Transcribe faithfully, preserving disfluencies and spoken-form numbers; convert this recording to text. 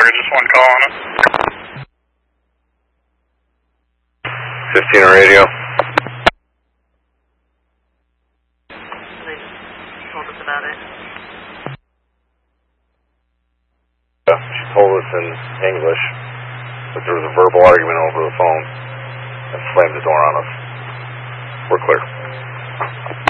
target, just one call on it. fifteen on radio. They just told us about it. Yeah, she told us in English that there was a verbal argument over the phone and slammed the door on us. We're clear.